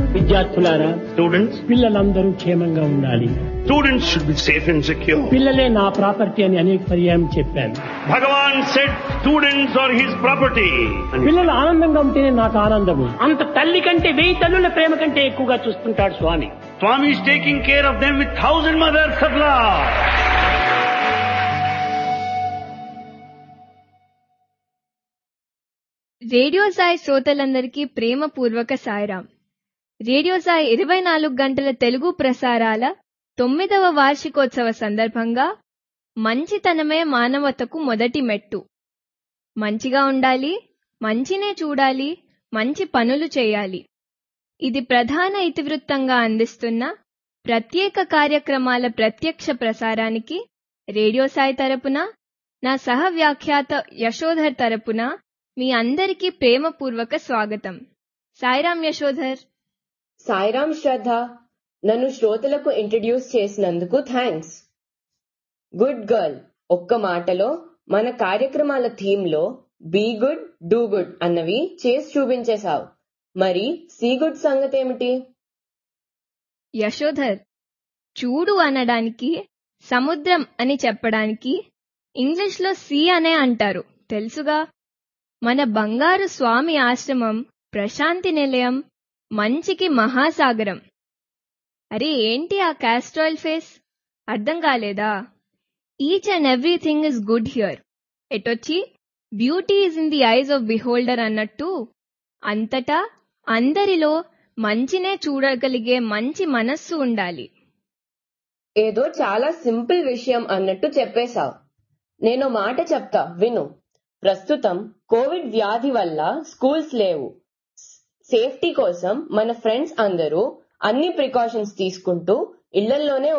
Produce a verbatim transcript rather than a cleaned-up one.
విద్యార్థులారా, Students, పిల్లలందరూ క్షేమంగా ఉండాలి. students should be safe and secure. పిల్లలే నా ప్రాపర్టీ అని అనేక పర్యాయం చెప్పాను. Bhagavan said students are his property. And పిల్లలు ఆనందంగా ఉంటేనే నాకు ఆనందము. అంత తల్లి కంటే వెయ్యి తల్లుల ప్రేమ కంటే ఎక్కువగా చూస్తుంటాడు స్వామి. Swami is taking care of them with thousand mothers of love. Radio Sai శ్రోతలందరికీ ప్రేమపూర్వక సాయిరాం. రేడియో సాయి ఇరవై నాలుగు గంటల తెలుగు ప్రసారాల తొమ్మిదవ వార్షికోత్సవ సందర్భంగా మంచితనమే మానవతకు మొదటి మెట్టు. మంచిగా ఉండాలి, మంచినే చూడాలి, మంచి పనులు చేయాలి. ఇది ప్రధాన ఇతివృత్తంగా అందిస్తున్న ప్రత్యేక కార్యక్రమాల ప్రత్యక్ష ప్రసారానికి రేడియో సాయి తరపున, నా సహ వ్యాఖ్యాత యశోధర్ తరపున మీ అందరికీ ప్రేమపూర్వక స్వాగతం. సాయిరాం యశోధర్. సాయిరాం శ్రద్ధ. నన్ను శ్రోతలకు ఇంట్రడ్యూస్ చేసినందుకు థ్యాంక్స్. Good girl. ఒక్క మాటలో మన కార్యక్రమాల థీమ్ లో బీ గుడ్ డూ గుడ్ అన్నవి చేసి చూపించేశావు. మరి సీ గుడ్ సంగతేమిటి? యశోధర్, చూడు అనడానికి, సముద్రం అని చెప్పడానికి ఇంగ్లీష్లో సీ అనే అంటారు, తెలుసుగా. మన బంగారు స్వామి ఆశ్రమం ప్రశాంతి నిలయం, మంచికి మహాసాగరం. అరే ఏంటి ఆ క్యాస్ట్రాయిల్ ఫేస్? అర్థం కాలేదా? Each and everything is good here. ఎటొచ్చి beauty is in the eyes of beholder అన్నట్టు అంతటా అందరిలో మంచినే చూడగలిగే మంచి మనస్సు ఉండాలి. ఏదో చాలా సింపుల్ విషయం అన్నట్టు చెప్పేశావు. నేను మాట చెప్తా విను. ప్రస్తుతం కోవిడ్ వ్యాధి వల్ల స్కూల్స్ లేవు. సేఫ్టీ కోసం మన ఫ్రెండ్స్ అందరూ అన్ని ప్రికాషన్స్ తీసుకుంటూ ఇళ్లలోనే